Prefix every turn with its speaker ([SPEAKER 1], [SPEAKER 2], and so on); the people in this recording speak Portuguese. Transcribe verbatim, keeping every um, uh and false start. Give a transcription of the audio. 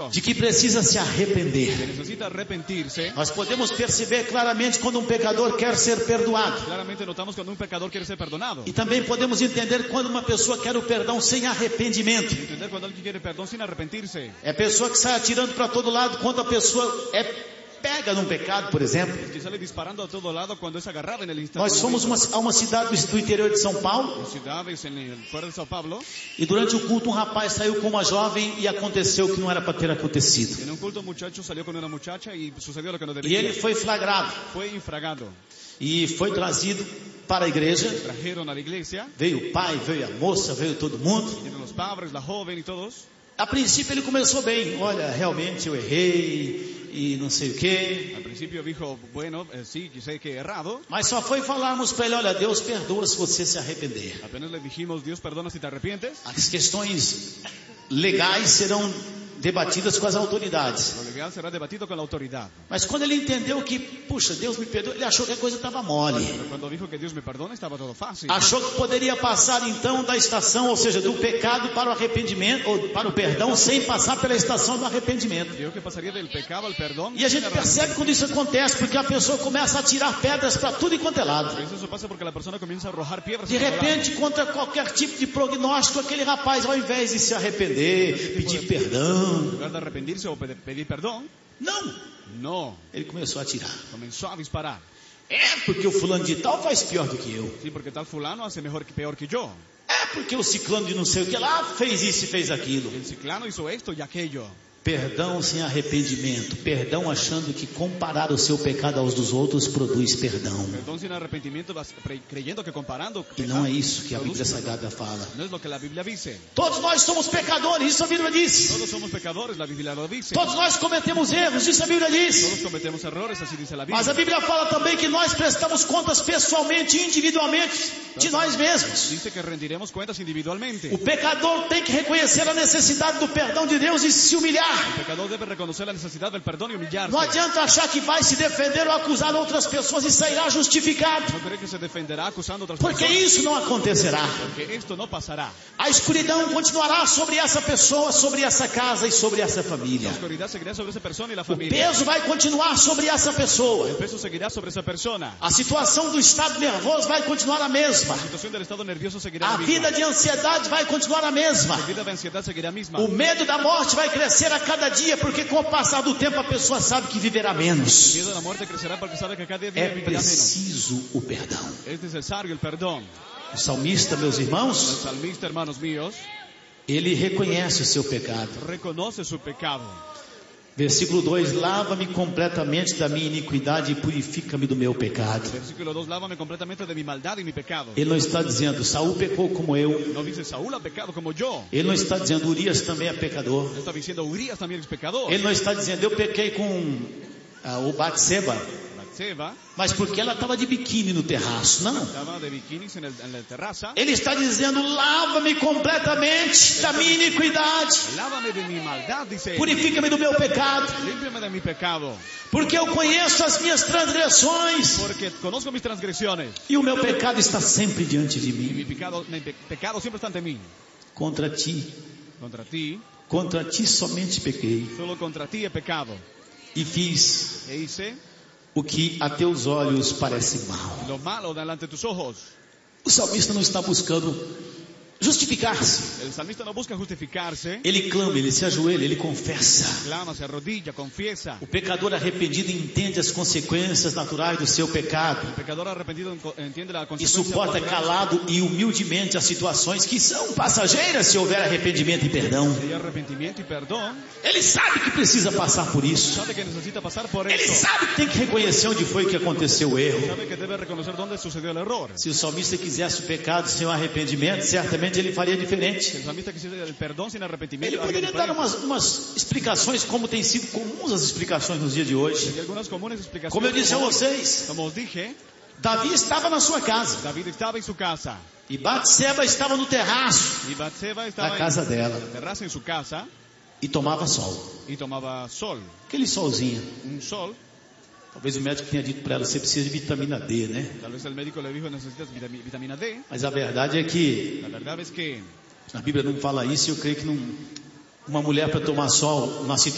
[SPEAKER 1] de que precisa se arrepender.
[SPEAKER 2] que necesita arrepentirse.
[SPEAKER 1] Nós podemos perceber claramente quando um pecador quer ser perdoado.
[SPEAKER 2] Claramente notamos cuando un pecador quiere ser perdonado.
[SPEAKER 1] E também podemos entender quando uma pessoa quer o perdão sem arrependimento.
[SPEAKER 2] Entender cuando alguien quiere perdón sin arrepentirse.
[SPEAKER 1] É a pessoa que sai atirando para todo lado quando a pessoa é pega num pecado, por exemplo.
[SPEAKER 2] Que sale disparando a todo lado cuando es agarrado en el instante.
[SPEAKER 1] Nós fomos uma, a uma cidade do interior de São Paulo.
[SPEAKER 2] En ciudades en el fuera de São Paulo.
[SPEAKER 1] E durante o culto um rapaz saiu com uma jovem e aconteceu o que não era para ter acontecido.
[SPEAKER 2] En un culto un muchacho salió con una muchacha y sucedió lo que no
[SPEAKER 1] E
[SPEAKER 2] debía.
[SPEAKER 1] ele foi flagrado.
[SPEAKER 2] Fue infragado.
[SPEAKER 1] E foi trazido para a igreja.
[SPEAKER 2] Trajeron a la iglesia.
[SPEAKER 1] Veio o pai, veio a moça, veio todo mundo.
[SPEAKER 2] Vinieron los padres, la joven y todos.
[SPEAKER 1] A princípio ele começou bem. Olha, realmente eu errei e não sei o quê.
[SPEAKER 2] Al principio dijo, bueno, eh, sí, sé que he errado.
[SPEAKER 1] Mas só foi falarmos para ele, olha, Deus perdoa se você se arrepender.
[SPEAKER 2] Apenas le dijimos, Dios perdona si te arrepientes.
[SPEAKER 1] As questões legais serão debatidas com as autoridades.
[SPEAKER 2] Lo legal será debatido con la autoridad.
[SPEAKER 1] Mas quando ele entendeu que, puxa, Deus me perdoa, ele achou que a coisa estava mole.
[SPEAKER 2] Pero cuando dijo que Dios me perdona, estaba todo fácil.
[SPEAKER 1] Achou que poderia passar então da estação, ou seja, do pecado para o arrependimento, ou para o perdão, sem passar pela estação do arrependimento.
[SPEAKER 2] Dijo que pasaría del pecado al perdón.
[SPEAKER 1] E a gente percebe quando isso acontece, porque a pessoa começa a tirar pedras para tudo e quanto é lado.
[SPEAKER 2] Eso pasa porque la persona comienza a arrojar piedras.
[SPEAKER 1] De repente, contra qualquer tipo de prognóstico, aquele rapaz, ao invés de se arrepender, pedir perdão,
[SPEAKER 2] En lugar de arrepentirse o pedir perdón,
[SPEAKER 1] não,
[SPEAKER 2] no,
[SPEAKER 1] ele começou a atirar.
[SPEAKER 2] comenzó a disparar.
[SPEAKER 1] É porque o fulano de tal faz pior do que eu.
[SPEAKER 2] Sí, porque tal fulano hace mejor que peor que yo.
[SPEAKER 1] É porque o ciclano de não sei o que lá fez isso e fez aquilo.
[SPEAKER 2] El ciclano hizo esto y aquello.
[SPEAKER 1] Perdão sem arrependimento. Perdão achando que comparar o seu pecado aos dos outros produz perdão.
[SPEAKER 2] Perdón sin arrepentimiento, vas pre- creyendo que comparando.
[SPEAKER 1] E não é isso que a Bíblia Sagrada fala.
[SPEAKER 2] No es lo que la Biblia dice.
[SPEAKER 1] Todos nós somos pecadores, isso a Bíblia diz.
[SPEAKER 2] Todos somos pecadores, la Biblia lo dice.
[SPEAKER 1] Todos nós cometemos erros, isso a Bíblia diz.
[SPEAKER 2] Todos cometemos errores, así dice la Biblia.
[SPEAKER 1] Mas a Bíblia fala também que nós prestamos contas pessoalmente e individualmente de nós mesmos.
[SPEAKER 2] Dice que rendiremos cuentas individualmente.
[SPEAKER 1] O pecador tem que reconhecer a necessidade do perdão de Deus e se humilhar.
[SPEAKER 2] El pecador debe reconocer la necesidad del perdón y humillarse.
[SPEAKER 1] Não adianta achar que vai se defender ou acusar outras pessoas e sairá justificado.
[SPEAKER 2] No cree que se defenderá acusando a otras
[SPEAKER 1] Porque
[SPEAKER 2] personas.
[SPEAKER 1] isso não acontecerá.
[SPEAKER 2] Porque esto no pasará.
[SPEAKER 1] A escuridão continuará sobre essa pessoa, sobre essa casa e sobre essa família.
[SPEAKER 2] La oscuridad seguirá sobre esa persona y la
[SPEAKER 1] O
[SPEAKER 2] familia.
[SPEAKER 1] peso vai continuar sobre essa pessoa.
[SPEAKER 2] El peso seguirá sobre esa persona.
[SPEAKER 1] A situação do estado nervoso vai continuar a mesma.
[SPEAKER 2] La situación del estado nervioso seguirá
[SPEAKER 1] A
[SPEAKER 2] la misma.
[SPEAKER 1] vida de ansiedade vai continuar a mesma.
[SPEAKER 2] La vida de ansiedad seguirá misma.
[SPEAKER 1] O medo da morte vai crescer a cada dia, porque com o passar do tempo a pessoa sabe que viverá
[SPEAKER 2] El
[SPEAKER 1] menos.
[SPEAKER 2] miedo a la muerte crecerá porque sabe que cada día
[SPEAKER 1] É
[SPEAKER 2] vivirá menos.
[SPEAKER 1] preciso o perdão.
[SPEAKER 2] Es necesario el perdón.
[SPEAKER 1] O salmista, meus
[SPEAKER 2] El
[SPEAKER 1] irmãos,
[SPEAKER 2] salmista, hermanos míos,
[SPEAKER 1] ele reconhece o seu pecado.
[SPEAKER 2] reconoce su pecado.
[SPEAKER 1] Versículo dois, lava-me completamente da minha iniquidade e purifica-me do meu pecado.
[SPEAKER 2] Versículo dos, lávame completamente de mi maldad y mi pecado.
[SPEAKER 1] Ele não está dizendo, Saul pecou como eu.
[SPEAKER 2] No dice, Saúl ha pecado como yo.
[SPEAKER 1] Ele não está dizendo, Urias também é pecador.
[SPEAKER 2] No está diciendo, Urias también es pecador.
[SPEAKER 1] Ele não está dizendo, eu pequei com ah, o Batseba,
[SPEAKER 2] Batseba
[SPEAKER 1] mas porque ela estava de biquíni no terraço. Não.
[SPEAKER 2] estaba de bikinis en, el, en la terraza.
[SPEAKER 1] Ele está dizendo, lava-me completamente da minha iniquidade.
[SPEAKER 2] Lávame de mi maldad, dice él.
[SPEAKER 1] Purifica-me do meu pecado.
[SPEAKER 2] Límpiame de mi pecado.
[SPEAKER 1] Porque eu conheço as minhas transgressões.
[SPEAKER 2] Porque conozco mis transgresiones.
[SPEAKER 1] E o meu pecado está sempre diante de
[SPEAKER 2] Y mi
[SPEAKER 1] mim.
[SPEAKER 2] pecado, mi pe- pecado siempre está ante mí.
[SPEAKER 1] Contra ti,
[SPEAKER 2] Contra ti,
[SPEAKER 1] contra ti somente pequei.
[SPEAKER 2] solo contra ti he pecado.
[SPEAKER 1] E fiz
[SPEAKER 2] E hice
[SPEAKER 1] o que a teus olhos parece mal.
[SPEAKER 2] lo malo delante de tus ojos.
[SPEAKER 1] O salmista não está buscando justificar-se.
[SPEAKER 2] El salmista no busca justificarse.
[SPEAKER 1] Ele clama, ele se ajoelha, ele confessa.
[SPEAKER 2] Clama, se arrodilla, confiesa.
[SPEAKER 1] O pecador arrependido entende as consequências naturais do seu pecado
[SPEAKER 2] El pecador arrepentido enco- entiende la
[SPEAKER 1] e
[SPEAKER 2] consecuencia.
[SPEAKER 1] suporta calado e humildemente as situações que são passageiras se houver arrependimento e perdão.
[SPEAKER 2] Si hay arrepentimiento y perdón,
[SPEAKER 1] Ele sabe que precisa passar por isso.
[SPEAKER 2] sabe que necesita pasar por
[SPEAKER 1] Ele
[SPEAKER 2] eso.
[SPEAKER 1] sabe que tem que reconhecer onde foi que aconteceu o erro.
[SPEAKER 2] Sabe que debe reconocer dónde sucedió el error.
[SPEAKER 1] Se o salmista quisesse o pecado sem o arrependimento, certamente ele faria
[SPEAKER 2] Si
[SPEAKER 1] diferente.
[SPEAKER 2] el salmista quisiera el perdón sin
[SPEAKER 1] Ele
[SPEAKER 2] arrepentimiento, haría
[SPEAKER 1] poderia dar
[SPEAKER 2] diferente.
[SPEAKER 1] umas, umas explicações, como tem sido comuns as explicações nos dias de hoje.
[SPEAKER 2] Hay algunas comunes explicaciones.
[SPEAKER 1] Como eu disse a
[SPEAKER 2] Como-
[SPEAKER 1] vocês,
[SPEAKER 2] Como os dije,
[SPEAKER 1] Davi estava na sua casa
[SPEAKER 2] David estaba en su casa.
[SPEAKER 1] e Batseba estava no terraço
[SPEAKER 2] Y Batseba estaba
[SPEAKER 1] da
[SPEAKER 2] en
[SPEAKER 1] casa dela
[SPEAKER 2] la terraza en su casa
[SPEAKER 1] e tomava sol.
[SPEAKER 2] y tomaba sol.
[SPEAKER 1] Aquele solzinho.
[SPEAKER 2] Un sol.
[SPEAKER 1] Talvez o médico tenha dito para ela, você precisa de vitamina D, né?
[SPEAKER 2] Tal vez el médico le dijo, necesitas vitami- vitamina D.
[SPEAKER 1] Mas a verdade é que
[SPEAKER 2] La verdad es que
[SPEAKER 1] a Bíblia não fala isso e eu creio que não, uma mulher para tomar sol na situação